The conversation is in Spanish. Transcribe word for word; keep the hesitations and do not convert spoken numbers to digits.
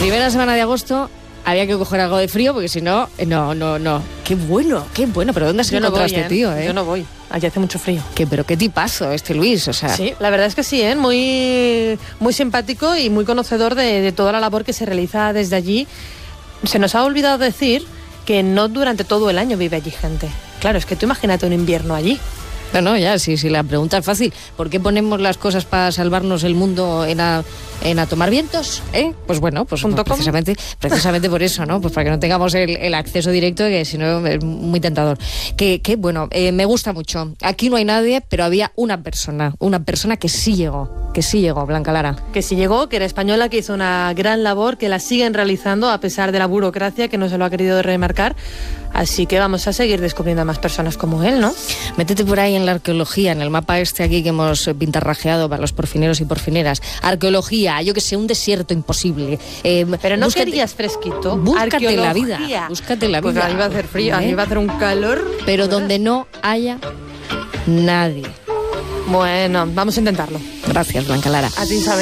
Primera semana de agosto había que coger algo de frío porque si no, no, no, no. Qué bueno, qué bueno. ¿Pero dónde has encontrado este tío, eh? Yo no voy. Allí hace mucho frío. ¿Qué, pero qué tipazo este Luis, o sea. Sí, la verdad es que sí, ¿eh? Muy, muy simpático y muy conocedor de, de toda la labor que se realiza desde allí. Se nos ha olvidado decir que no durante todo el año vive allí gente. Claro, es que tú imagínate un invierno allí. No, no, ya, sí, sí, la pregunta es fácil. ¿Por qué ponemos las cosas para salvarnos el mundo en a, en a tomar vientos? ¿Eh? Pues bueno, pues, pues precisamente, precisamente por eso, ¿no? Pues para que no tengamos el, el acceso directo, que si no es muy tentador. Que, que bueno, eh, me gusta mucho. Aquí no hay nadie, pero había una persona, una persona que sí llegó, que sí llegó, Blanca Lara. Que sí llegó, que era española, que hizo una gran labor, que la siguen realizando a pesar de la burocracia, que no se lo ha querido remarcar. Así que vamos a seguir descubriendo a más personas como él, ¿no? Métete por ahí en la arqueología, en el mapa este aquí que hemos pintarrajeado para los porfineros y porfineras. Arqueología, yo que sé, un desierto imposible. Eh, Pero no búscate, querías fresquito. Búscate la vida, búscate la vida. Pues ahí va a hacer frío, ahí ¿eh? va a hacer un calor. Pero donde no haya nadie. Bueno, vamos a intentarlo. Gracias, Blanca Lara. A ti, Isabel.